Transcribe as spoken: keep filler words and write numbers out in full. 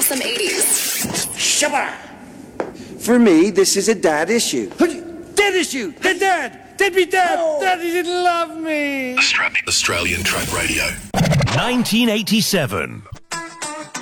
some eighties. Shabba! For me, this is a dad issue. Dad issue! The dad! Deadbeat dad! Oh. Daddy didn't love me! Australian Track Radio. nineteen eighty-seven.